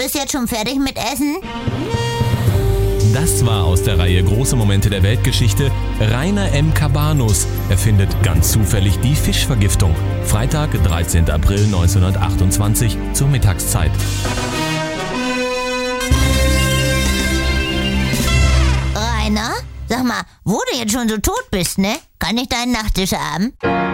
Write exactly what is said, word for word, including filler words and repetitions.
bist jetzt schon fertig mit Essen? Das war aus der Reihe Große Momente der Weltgeschichte Rainer M. Cabanus erfindet ganz zufällig die Fischvergiftung. Freitag, dreizehnten April neunzehnhundertachtundzwanzig zur Mittagszeit. Rainer, sag mal, wo du jetzt schon so tot bist, ne? Kann ich deinen Nachtisch haben?